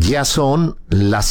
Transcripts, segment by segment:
Ya son las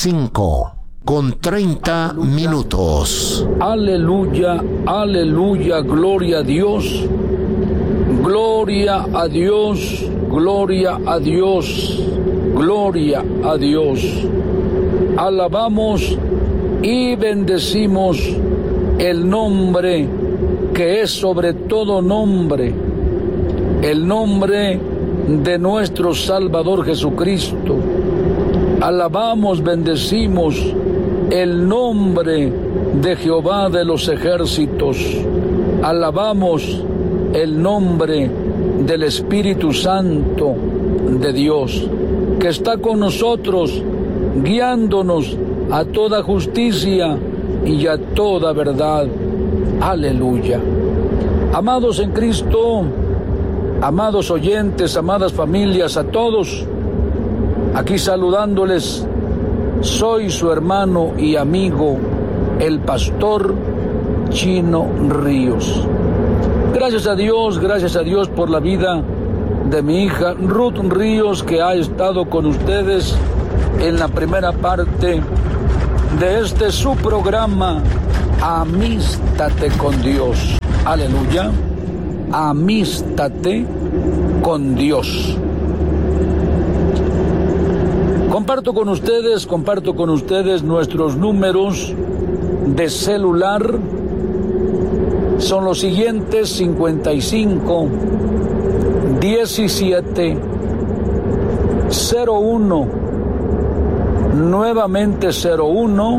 5:30. Aleluya, aleluya, gloria a Dios. Gloria a Dios, gloria a Dios, gloria a Dios. Alabamos y bendecimos el nombre que es sobre todo nombre, el nombre de nuestro Salvador Jesucristo. Alabamos, bendecimos el nombre de Jehová de los ejércitos. Alabamos el nombre del Espíritu Santo de Dios, que está con nosotros, guiándonos a toda justicia y a toda verdad. Aleluya. Amados en Cristo, amados oyentes, amadas familias, a todos, aquí saludándoles, soy su hermano y amigo, el pastor Chino Ríos. Gracias a Dios por la vida de mi hija Ruth Ríos, que ha estado con ustedes en la primera parte de este su programa, Amístate con Dios. Aleluya. Amístate con Dios. Comparto con ustedes nuestros números de celular. Son los siguientes: 55 17 01, nuevamente 01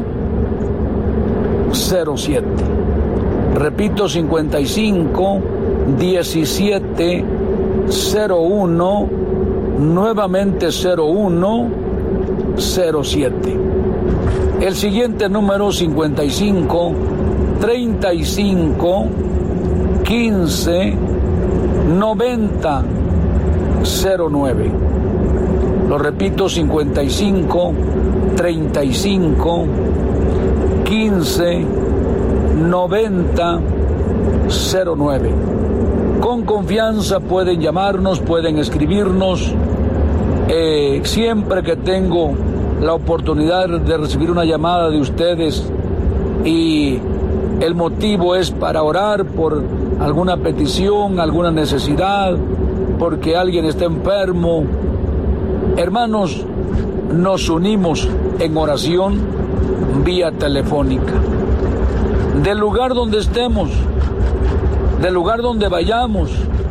07. Repito, 55 17 01, nuevamente 01 07. El siguiente número: 55 35 15 90 09. Lo repito: 55 35 15 90 09. Con confianza pueden llamarnos, pueden escribirnos. Siempre que tengo la oportunidad de recibir una llamada de ustedes y el motivo es para orar por alguna petición, alguna necesidad, porque alguien está enfermo, hermanos, nos unimos en oración vía telefónica. Del lugar donde estemos, del lugar donde vayamos,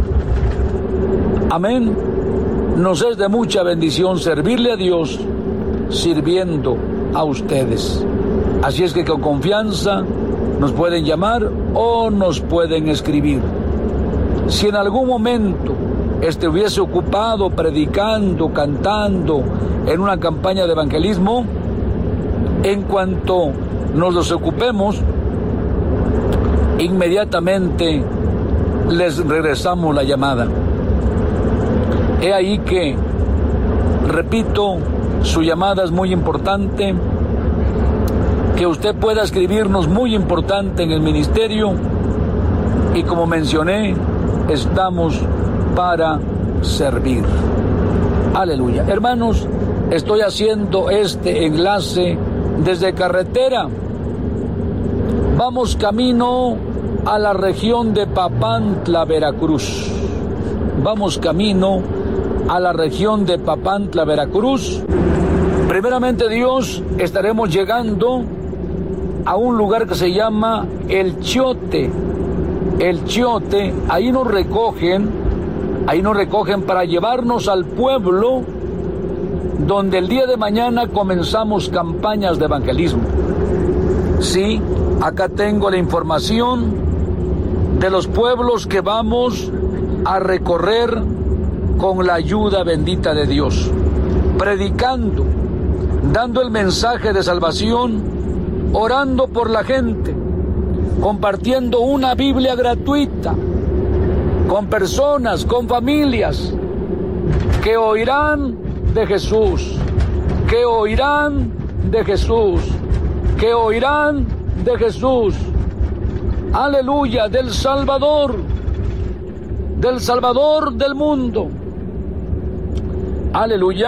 amén, nos es de mucha bendición servirle a Dios sirviendo a ustedes. Así es que con confianza nos pueden llamar o nos pueden escribir. Si en algún momento estuviese ocupado predicando, cantando en una campaña de evangelismo, en cuanto nos desocupemos, inmediatamente les regresamos la llamada. He ahí que, repito, su llamada es muy importante, que usted pueda escribirnos, muy importante en el ministerio, y como mencioné, estamos para servir. Aleluya. Hermanos, estoy haciendo este enlace desde carretera. Vamos camino a la región de Papantla, Veracruz. Vamos camino a la región de Papantla, Veracruz. Primeramente Dios, estaremos llegando a un lugar que se llama El Chiote. El Chiote, ahí nos recogen para llevarnos al pueblo donde el día de mañana comenzamos campañas de evangelismo. Sí, acá tengo la información de los pueblos que vamos a recorrer con la ayuda bendita de Dios, predicando, dando el mensaje de salvación, orando por la gente, compartiendo una Biblia gratuita con personas, con familias que oirán de Jesús, que oirán de Jesús, que oirán de Jesús. Aleluya, del Salvador del mundo. Aleluya.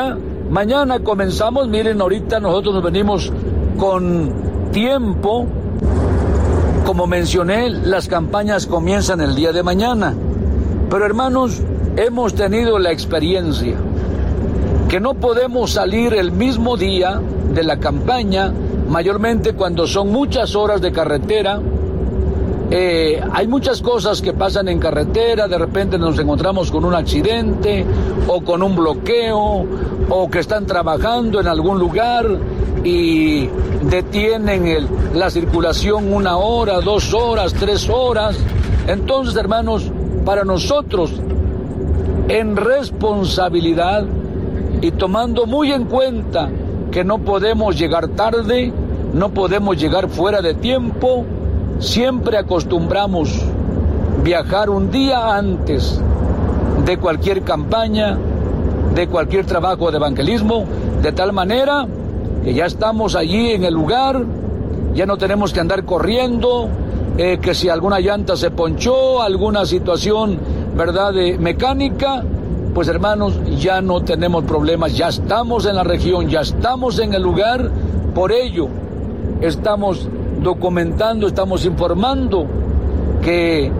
Mañana comenzamos, miren, ahorita nosotros nos venimos con tiempo. Como mencioné, las campañas comienzan el día de mañana. Pero hermanos, hemos tenido la experiencia que no podemos salir el mismo día de la campaña, mayormente cuando son muchas horas de carretera. Hay muchas cosas que pasan en carretera, de repente nos encontramos con un accidente o con un bloqueo o que están trabajando en algún lugar y detienen la circulación 1 hora, 2 horas, 3 horas. Entonces, hermanos, para nosotros, en responsabilidad y tomando muy en cuenta que no podemos llegar tarde, no podemos llegar fuera de tiempo, siempre acostumbramos viajar un día antes de cualquier campaña, de cualquier trabajo de evangelismo, de tal manera que ya estamos allí en el lugar, ya no tenemos que andar corriendo, que si alguna llanta se ponchó, alguna situación, ¿verdad?, de mecánica, pues hermanos, ya no tenemos problemas, ya estamos en la región, ya estamos en el lugar, por ello estamos documentando, estamos informando que